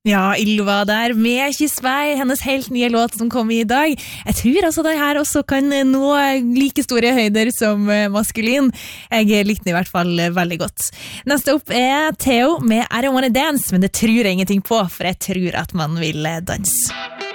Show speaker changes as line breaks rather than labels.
Ja, Ylva der med Kyss meg, hennes helt nye låt som kom i dag. Jeg tror altså det her også kan nå like store høyder som Maskulin. Jeg likte den i hvert fall veldig godt. Neste opp Theo med I Don't Wanna Dance, men det tror jeg ingenting på, for jeg tror at man vil danse.